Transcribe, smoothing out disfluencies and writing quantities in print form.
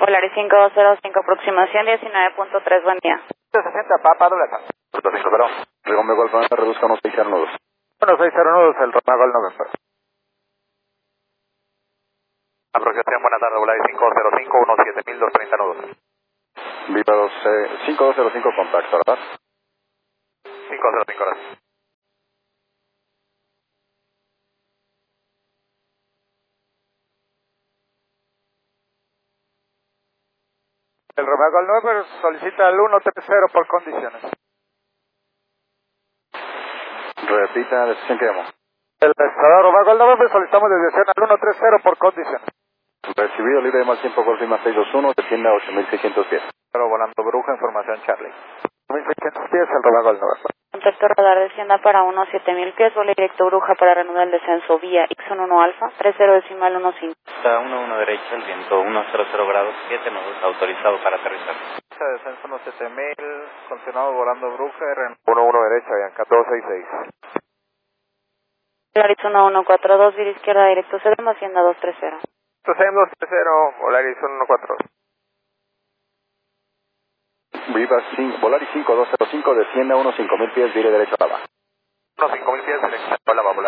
Volaris 5205, aproximación 19.3, buen día. 60, Papa, doble alfa. 50, Rigombe Golf 9, reduzca unos 6 nudos. 1609, el Roma Gol November. Aproximación, buenas tardes, Volaris 505, 17230 nudos. Viva 5205, contacto, ¿verdad? 505 horas. El Roma Gol November solicita el 130 por condiciones. Repita, decisión que llamo. El estador Roma Gol November solicitamos desviación al 130 por condiciones. Recibido, libre de mal tiempo, Golf Lima 621, desciende a 8600 pies. Pero volando bruja, información Charlie. 1600 pies, el Roma Gol November. Contacto radar descienda para 17000 pies, vuelo directo Bruja para reanudar el descenso vía X11 Alfa, 30.15. Está 11 derecha, el viento 100 grados, 7 nudos, autorizado para aterrizar. Descenso 17000, continuamos volando bruja, 11 derecha, Bianca 266. Volaris 1142, vía izquierda directo CDM, hacienda 230. CDM 230, Volaris 114. Viva Volaris 5205, desciende a unos 5000 pies, vire derecho a Lava. Unos 5000 pies, derecha a Lava,